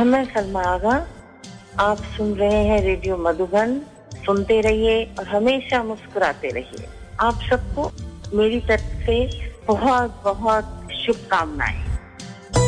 मैं सलमा आगा, आप सुन रहे हैं रेडियो मधुबन। सुनते रहिए और हमेशा मुस्कुराते रहिए। आप सबको मेरी तरफ से बहुत बहुत शुभकामनाएं।